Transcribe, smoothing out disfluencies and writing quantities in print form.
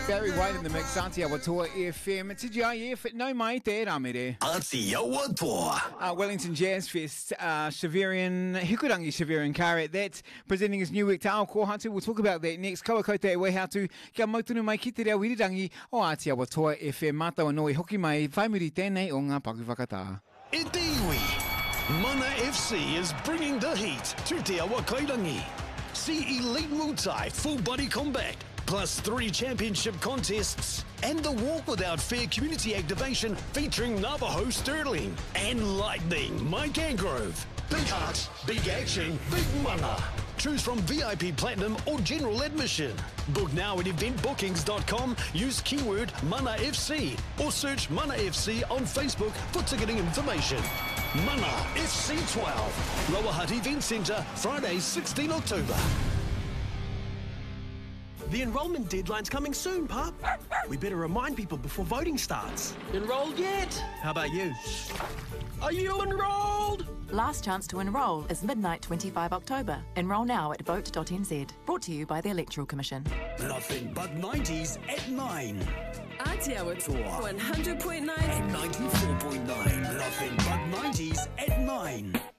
Barry White in the mix, Aotearoa Toa FM. It's TGIF, no mai te ramere. Aotearoa Toa. Wellington Jazz Fest, Shavarian, Hikurangi Shavarian Karet, that's presenting his new work to Ao Kohatu. We'll talk about that next. Kaua kote e wehatu, kia mautunu mai ki te reo wirirangi o Aotearoa Toa FM. Mātaua noi hoki mai, whaimuri tēnei o ngā paku whakatā. E te iwi, Mana FC is bringing the heat to Te Awa Kairangi. See Elite Muay Thai Full Body Combat, plus 3 championship contests, and the Walk Without Fear community activation featuring Navajo Sterling and Lightning Mike Angrove. Big hearts, big action, big mana. Choose from VIP Platinum or General Admission. Book now at eventbookings.com, use keyword Mana FC or search Mana FC on Facebook for ticketing information. Mana FC 12, Lower Hutt Event Centre, Friday 16 October. The enrolment deadline's coming soon, Pup. We better remind people before voting starts. Enrolled yet? How about you? Are you enrolled? Last chance to enrol is midnight 25 October. Enrol now at vote.nz. Brought to you by the Electoral Commission. Nothing but 90s at 9. Aotearoa Toa 100.9 and 94.9. Nothing but 90s at 9.